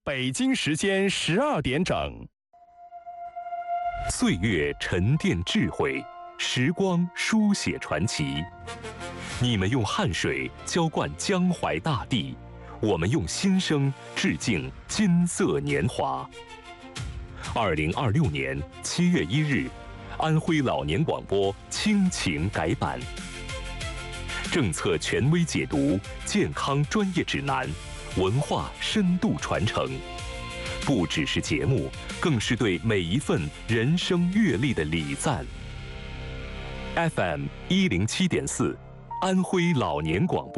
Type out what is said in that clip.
北京时间12点整。 岁月沉淀智慧，时光书写传奇。你们用汗水浇灌江淮大地，我们用心声致敬金色年华。2026年7月1日，安徽老年广播亲情改版，政策权威解读，健康专业指南，文化深度传承。不只是节目，更是对每一份人生阅历的礼赞。FM107.4，安徽老年广播。